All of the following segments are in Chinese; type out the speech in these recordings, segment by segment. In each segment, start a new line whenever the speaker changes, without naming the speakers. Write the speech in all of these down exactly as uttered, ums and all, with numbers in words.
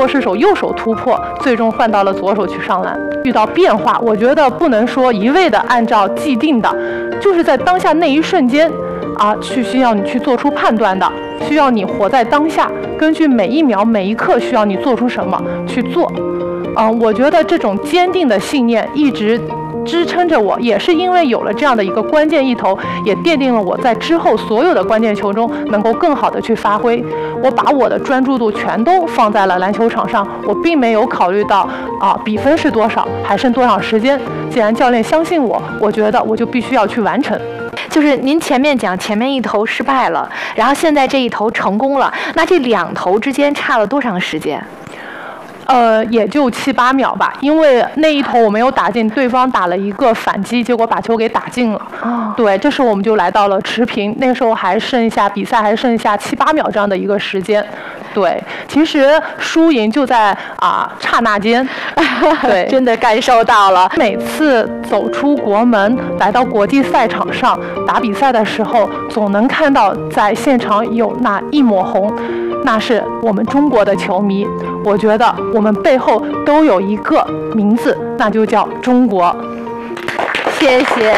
弱势手右手突破，最终换到了左手去上篮。遇到变化，我觉得不能说一味的按照既定的，就是在当下那一瞬间啊，去需要你去做出判断的，需要你活在当下，根据每一秒每一刻需要你做出什么去做。嗯，我觉得这种坚定的信念一直支撑着我，也是因为有了这样的一个关键一投，也奠定了我在之后所有的关键球中能够更好的去发挥。我把我的专注度全都放在了篮球场上，我并没有考虑到啊比分是多少，还剩多少时间。既然教练相信我，我觉得我就必须要去完成。
就是您前面讲前面一投失败了，然后现在这一投成功了，那这两投之间差了多长时间？
呃，也就七八秒吧，因为那一投我没有打进，对方打了一个反击，结果把球给打进了。
哦，
对，这时候我们就来到了持平，那时候还剩下比赛还剩下七八秒这样的一个时间。对，其实输赢就在啊刹那间。对，
真的感受到了。
每次走出国门，来到国际赛场上打比赛的时候，总能看到在现场有那一抹红，那是我们中国的球迷。我觉得我们背后都有一个名字，那就叫中国。
谢谢。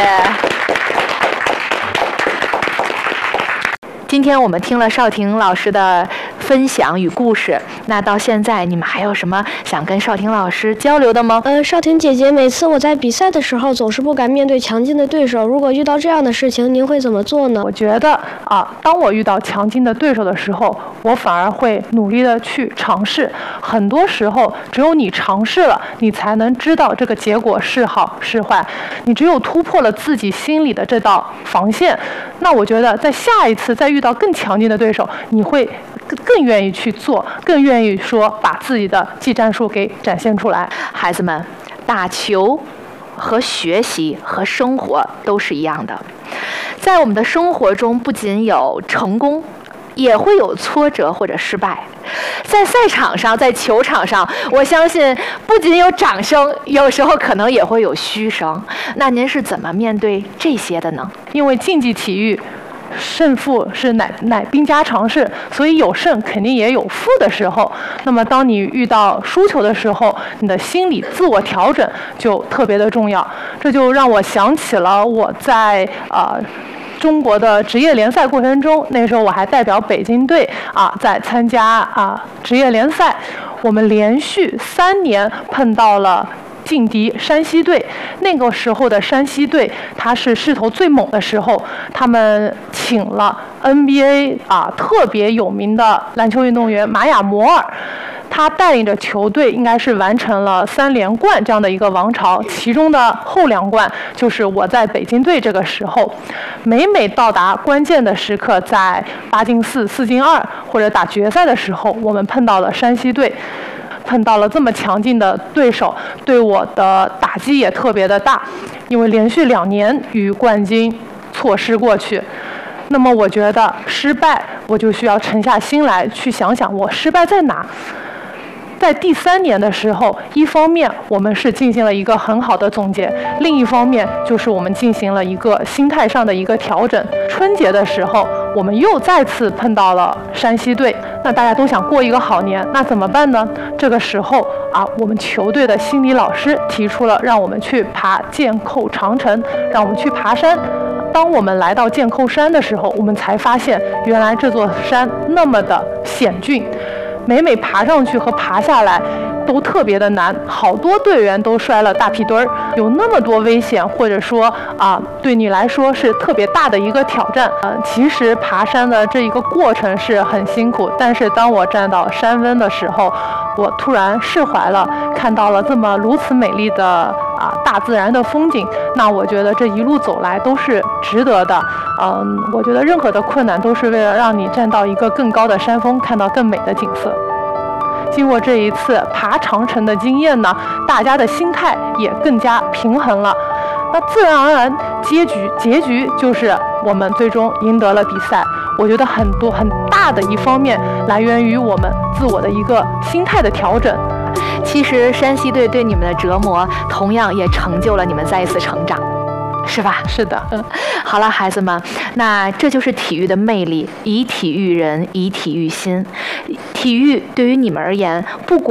今天我们听了邵婷老师的分享与故事，那到现在你们还有什么想跟邵婷老师交流的吗？
呃，邵婷姐姐，每次我在比赛的时候总是不敢面对强劲的对手，如果遇到这样的事情，您会怎么做呢？
我觉得啊，当我遇到强劲的对手的时候，我反而会努力的去尝试。很多时候，只有你尝试了，你才能知道这个结果是好是坏。你只有突破了自己心里的这道防线，那我觉得在下一次再遇到更强劲的对手，你会更更愿意去做，更愿意说把自己的技战术给展现出来。
孩子们，打球和学习和生活都是一样的，在我们的生活中不仅有成功，也会有挫折或者失败。在赛场上，在球场上，我相信不仅有掌声，有时候可能也会有嘘声。那您是怎么面对这些的呢？
因为竞技体育胜负是乃乃兵家常事，所以有胜肯定也有负的时候。那么当你遇到输球的时候，你的心理自我调整就特别的重要。这就让我想起了我在呃中国的职业联赛过程中，那时候我还代表北京队啊，在参加啊职业联赛，我们连续三年碰到了劲敌山西队。那个时候的山西队，他是势头最猛的时候，他们请了 N B A 啊特别有名的篮球运动员玛雅摩尔。他带领着球队应该是完成了三连冠这样的一个王朝，其中的后两冠就是我在北京队这个时候。每每到达关键的时刻，在八进四、四进二或者打决赛的时候，我们碰到了山西队，碰到了这么强劲的对手，对我的打击也特别的大，因为连续两年与冠军错失过去。那么我觉得失败，我就需要沉下心来去想想我失败在哪。在第三年的时候，一方面我们是进行了一个很好的总结，另一方面就是我们进行了一个心态上的一个调整。春节的时候，我们又再次碰到了山西队，那大家都想过一个好年，那怎么办呢？这个时候啊，我们球队的心理老师提出了让我们去爬剑扣长城，让我们去爬山。当我们来到剑扣山的时候，我们才发现原来这座山那么的险峻，每每爬上去和爬下来都特别的难，好多队员都摔了大屁墩儿，有那么多危险，或者说啊，对你来说是特别大的一个挑战。呃，其实爬山的这一个过程是很辛苦，但是当我站到山温的时候，我突然释怀了，看到了这么如此美丽的啊大自然的风景，那我觉得这一路走来都是值得的。嗯，我觉得任何的困难都是为了让你站到一个更高的山峰，看到更美的景色。经过这一次爬长城的经验呢，大家的心态也更加平衡了。那自然而然，结局结局就是我们最终赢得了比赛。我觉得很多很大的一方面来源于我们自我的一个心态的调整。
其实山西队对你们的折磨，同样也成就了你们再一次成长，是吧？
是的。
嗯，好了，孩子们，那这就是体育的魅力，以体育人，以体育心。体育对于你们而言，不管